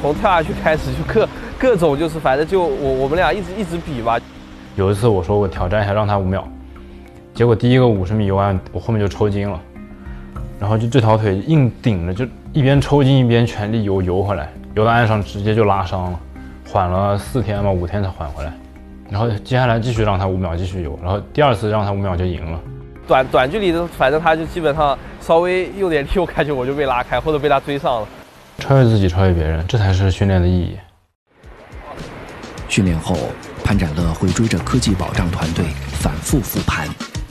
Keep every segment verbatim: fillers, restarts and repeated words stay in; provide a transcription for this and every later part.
从跳下去开始就各各种就是反正就我我们俩一直一直比吧。 有一次我说我挑战一下让他五秒，结果第一个五十米游完我后面就抽筋了，然后就这条腿硬顶着，就一边抽筋一边全力游游回来，游到岸上直接就拉伤了，缓了四天吧五天才缓回来。然后接下来继续让他五秒继续游，然后第二次让他五秒就赢了。 短短距离的，反正他就基本上稍微用点力，我感觉我就被拉开或者被他追上了。 超越自己，超越别人，这才是训练的意义。 训练后，潘展乐会追着科技保障团队反复复盘。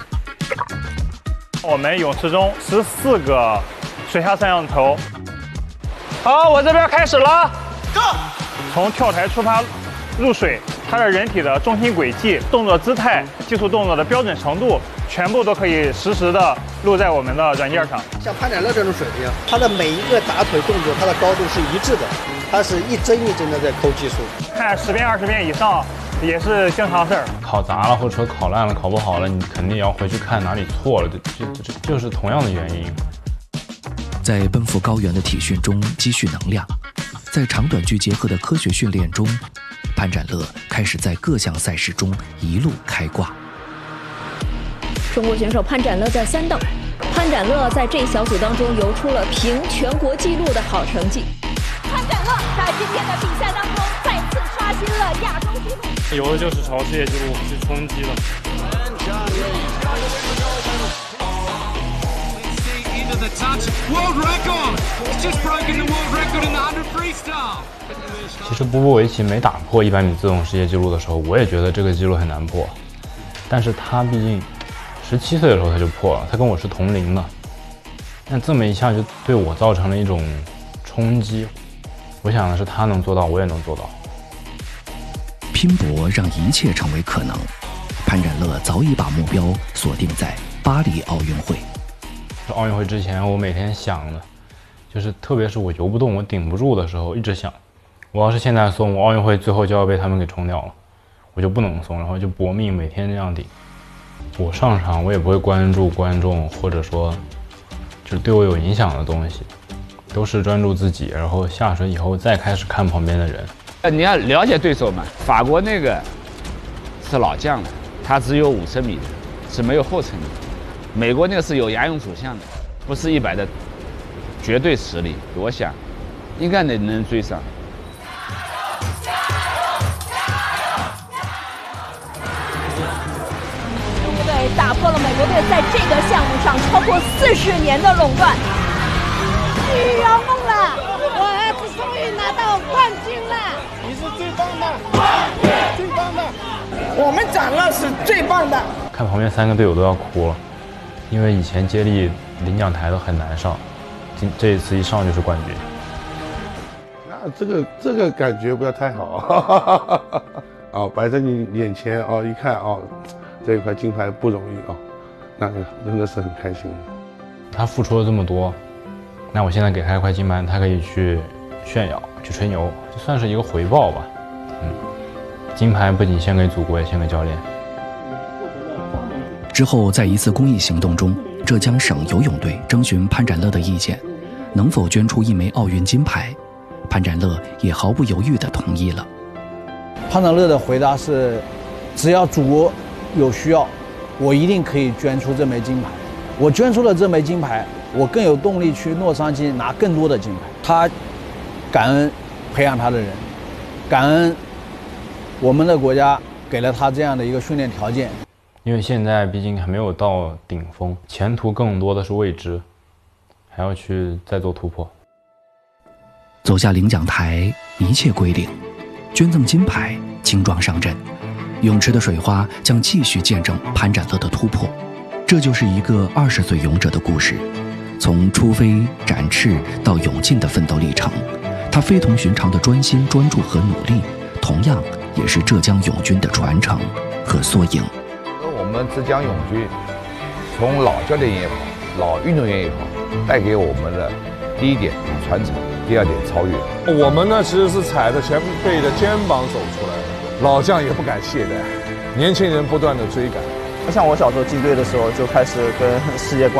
我们泳池中十四个水下摄像头。好，我这边开始了。Go！ 从跳台出发入水，它的人体的重心轨迹、动作姿态、技术动作的标准程度，全部都可以实时的录在我们的软件上。 像潘展乐这种水平，他的每一个打腿动作，他的高度是一致的，他是一帧一帧的在抠技术。 看十遍、二十遍以上也是经常事儿。 考砸了或者说考烂了、考不好了，你肯定要回去看哪里错了，这这这就是同样的原因。 在奔赴高原的体训中积蓄能量，在长短距结合的科学训练中，潘展乐开始在各项赛事中一路开挂。 中国选手潘展乐在三等，潘展乐在这小组当中游出了平全国纪录的好成绩。 潘展乐在今天的比赛当中再次刷新了亚洲纪录， 游的就是朝世界纪录去冲击的。 其实波波维奇没打破一百米自由泳世界纪录的时候，我也觉得这个纪录很难破，但是他毕竟十七岁的时候他就破了，他跟我是同龄的，那这么一下就对我造成了一种冲击。我想的是他能做到，我也能做到。 拼搏让一切成为可能，潘展乐早已把目标锁定在巴黎奥运会。 奥运会之前，我每天想的，就是特别是我游不动、我顶不住的时候，一直想，我要是现在松，我奥运会最后就要被他们给冲掉了，我就不能松，然后就搏命每天这样顶。我上场，我也不会关注观众，或者说，就是对我有影响的东西，都是专注自己，然后下水以后再开始看旁边的人。 你要了解对手嘛，法国那个是老将了，他只有五十米的，是没有后程的。美国那个是有仰泳主项的，不是一百的绝对实力，我想应该能能追上。 中国队打破了美国队在这个项目上超过四十年的垄断， 你圆梦了，我儿子终于拿到冠军了！ 你是最棒的，最棒的，我们展乐是最棒的。 看旁边三个队友都要哭了。因为以前接力领奖台都很难上，今这一次一上就是冠军。 那这个这个感觉不要太好啊！哦，摆在你眼前哦，一看哦，这一块金牌不容易哦，那个真的是很开心。 他付出了这么多，那我现在给他一块金牌，他可以去炫耀、去吹牛，就算是一个回报吧。嗯，金牌不仅献给祖国，也献给教练。 之后，在一次公益行动中，浙江省游泳队征询潘展乐的意见，能否捐出一枚奥运金牌，潘展乐也毫不犹豫地同意了。 潘展乐的回答是：只要祖国有需要，我一定可以捐出这枚金牌。我捐出了这枚金牌，我更有动力去洛杉矶拿更多的金牌。他感恩培养他的人，感恩我们的国家给了他这样的一个训练条件。 因为现在毕竟还没有到顶峰，前途更多的是未知，还要去再做突破。 走下领奖台，一切归零，捐赠金牌，轻装上阵，泳池的水花将继续见证潘展乐的突破。这就是一个二十岁泳者的故事，从出飞、展翅到泳进的奋斗历程，他非同寻常的专心、专注和努力，同样也是浙江泳军的传承和缩影。 我们浙江泳军从老教练也好，老运动员也好，带给我们的第一点传承，第二点超越。 我们呢其实是踩着前辈的肩膀走出来的，老将也不敢懈怠，年轻人不断的追赶。 像我小时候进队的时候，就开始跟世界冠